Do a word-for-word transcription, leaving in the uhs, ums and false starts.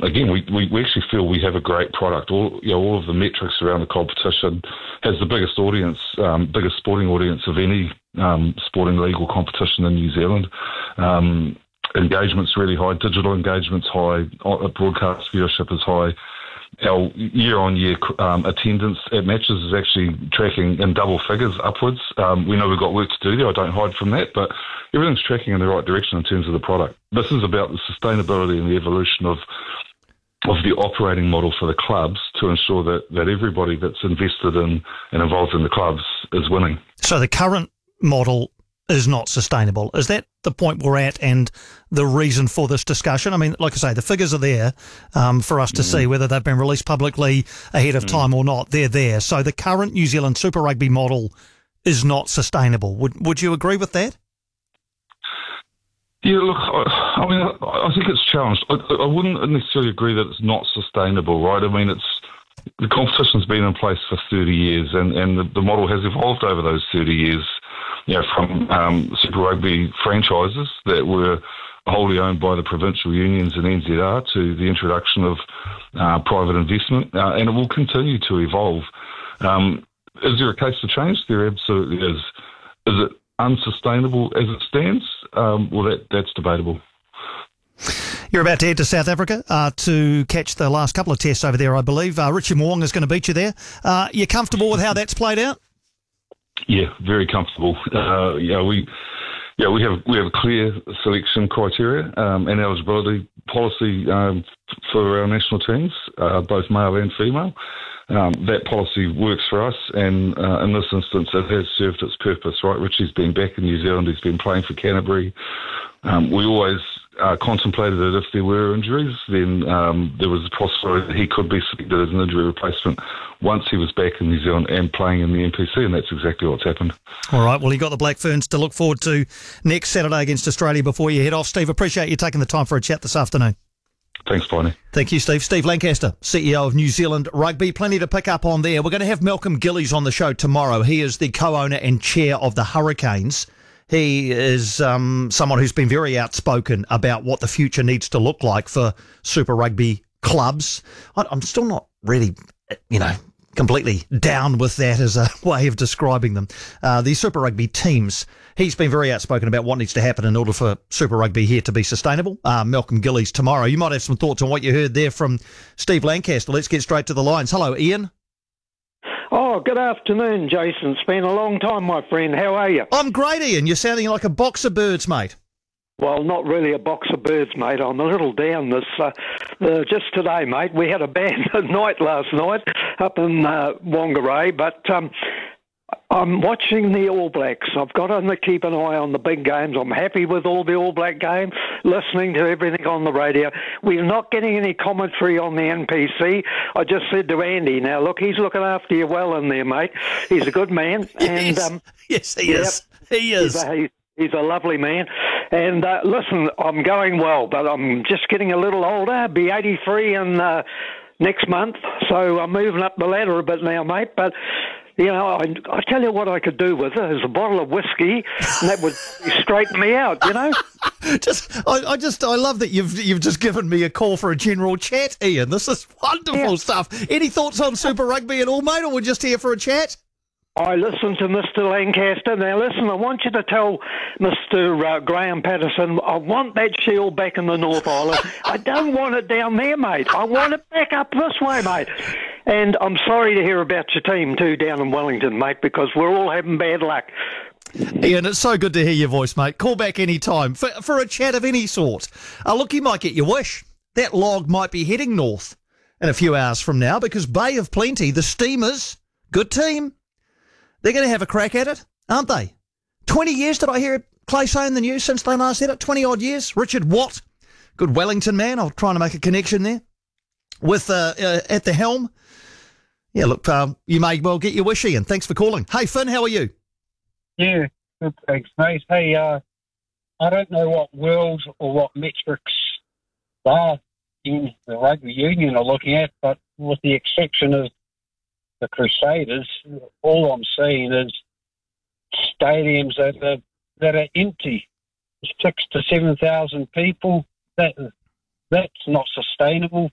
again, we, we, we actually feel we have a great product. All you know, all of the metrics around the competition has the biggest audience, um, biggest sporting audience of any um, sporting legal competition in New Zealand. Um, engagement's really high, digital engagement's high, broadcast viewership is high. Our year-on-year um, attendance at matches is actually tracking in double figures upwards. Um, we know we've got work to do there, I don't hide from that, but everything's tracking in the right direction in terms of the product. This is about the sustainability and the evolution of of the operating model for the clubs to ensure that, that everybody that's invested in and involved in the clubs is winning. So the current model is not sustainable. Is that the point we're at and the reason for this discussion? I mean, like I say, the figures are there um, for us to mm. see, whether they've been released publicly ahead of mm. time or not. They're there. So the current New Zealand Super Rugby model is not sustainable. Would Would you agree with that? Yeah, look, I, I mean, I, I think it's challenged. I, I wouldn't necessarily agree that it's not sustainable, right? I mean, it's the competition's been in place for thirty years, and, and the, the model has evolved over those thirty years, you know, from um, Super Rugby franchises that were wholly owned by the provincial unions and N Z R to the introduction of uh, private investment, uh, and it will continue to evolve. Um, is there a case for change? There absolutely is. Is it unsustainable as it stands? Um, well, that, that's debatable. You're about to head to South Africa uh, to catch the last couple of tests over there, I believe. Uh, Richie Mo'unga is going to beat you there. Uh, you comfortable with how that's played out? Yeah, very comfortable. Uh, yeah, we yeah we have we have a clear selection criteria um, and eligibility policy um, for our national teams, uh, both male and female. Um, that policy works for us, and uh, in this instance, it has served its purpose. Right, Richie's been back in New Zealand. He's been playing for Canterbury. Um, we always uh, contemplated that if there were injuries, then um, there was a possibility that he could be selected as an injury replacement once he was back in New Zealand and playing in the N P C, and that's exactly what's happened. All right, well, you've got the Black Ferns to look forward to next Saturday against Australia before you head off. Steve, appreciate you taking the time for a chat this afternoon. Thanks, Barney. Thank you, Steve. Steve Lancaster, C E O of New Zealand Rugby. Plenty to pick up on there. We're going to have Malcolm Gillies on the show tomorrow. He is the co-owner and chair of the Hurricanes. He is um, someone who's been very outspoken about what the future needs to look like for Super Rugby clubs. I, I'm still not really, you know, completely down with that as a way of describing them. Uh, the Super Rugby teams, he's been very outspoken about what needs to happen in order for Super Rugby here to be sustainable. Uh, Malcolm Gillies tomorrow. You might have some thoughts on what you heard there from Steve Lancaster. Let's get straight to the lines. Hello, Ian. Oh, good afternoon, Jason. It's been a long time, my friend. How are you? I'm great, Ian. You're sounding like a box of birds, mate. Well, not really a box of birds, mate. I'm a little down this. Uh, uh, just today, mate, we had a bad night last night up in uh, Whangarei, but um, I'm watching the All Blacks. I've got to keep an eye on the big games. I'm happy with all the All Black games, listening to everything on the radio. We're not getting any commentary on the N P C. I just said to Andy, now, look, he's looking after you well in there, mate. He's a good man. Yes, and um, yes he yep, is. He is. He's a, he's a lovely man. And uh, listen, I'm going well, but I'm just getting a little older. I'll be eighty-three in uh, next month, so I'm moving up the ladder a bit now, mate. But you know, I, I tell you what I could do with it is a bottle of whiskey, and that would straighten me out, you know. just, I, I just, I love that you've you've just given me a call for a general chat, Ian. This is wonderful yeah. stuff. Any thoughts on Super Rugby at all, mate, or we're just here for a chat? I listened to Mister Lancaster. Now, listen, I want you to tell Mister Uh, Graham Patterson, I want that shield back in the North Island. I don't want it down there, mate. I want it back up this way, mate. And I'm sorry to hear about your team, too, down in Wellington, mate, because we're all having bad luck. Ian, it's so good to hear your voice, mate. Call back any time for, for a chat of any sort. Uh, look, you might get your wish. That log might be heading north in a few hours from now because Bay of Plenty, the Steamers, good team, they're going to have a crack at it, aren't they? twenty years, did I hear Clay say in the news since they last said it? twenty-odd years. Richard Watt, good Wellington man. I'm trying to make a connection there. With uh, uh, at the helm. Yeah, look, um, you may well get your wish, Ian. Thanks for calling. Hey, Finn, how are you? Yeah, good, thanks, mate. Hey, uh, I don't know what worlds or what metrics are in the rugby union are looking at, but with the exception of the Crusaders, all I'm seeing is stadiums that are, that are empty. Six to seven thousand people. That that's not sustainable